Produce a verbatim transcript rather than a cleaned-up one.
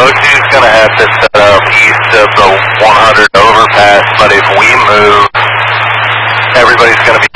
O two's going to have to set up east of the one hundred overpass, but if we move, everybody's going to be